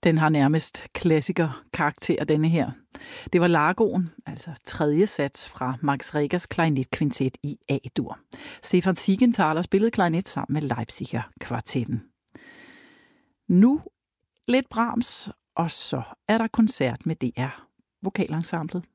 Den har nærmest klassiker-karakter, denne her. Det var Largoen, altså tredje sats fra Max Regers klarinetkvintet i A-dur. Stefan Siegenthaler spillede klarinet sammen med Leipziger kvartetten. Nu lidt Brahms, og så er der koncert med DR Vokalensemblet.